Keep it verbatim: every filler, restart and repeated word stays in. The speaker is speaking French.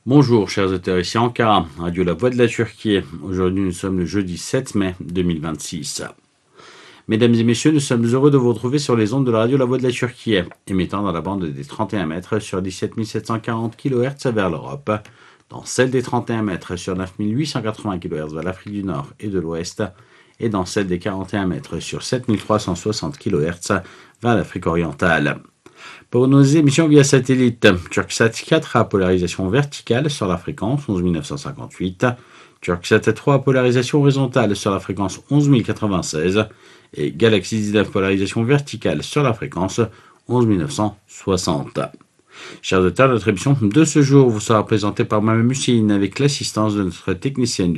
Bonjour chers auditeurs, ici Ankara, Radio La Voix de la Turquie. Aujourd'hui nous sommes le jeudi sept mai deux mille vingt-six. Mesdames et messieurs, nous sommes heureux de vous retrouver sur les ondes de la Radio La Voix de la Turquie, émettant dans la bande des trente et un mètres sur dix-sept mille sept cent quarante kilohertz vers l'Europe, dans celle des trente et un mètres sur neuf mille huit cent quatre-vingts kilohertz vers l'Afrique du Nord et de l'Ouest, et dans celle des quarante et un mètres sur sept mille trois cent soixante kilohertz vers l'Afrique orientale. Pour nos émissions via satellite, Turksat quatre à polarisation verticale sur la fréquence onze mille neuf cent cinquante-huit, Turksat trois à polarisation horizontale sur la fréquence onze mille quatre-vingt-seize et Galaxy dix-neuf polarisation verticale sur la fréquence onze mille neuf cent soixante. Chers auditeurs, notre émission de ce jour vous sera présentée par Mme Mussine avec l'assistance de notre technicienne du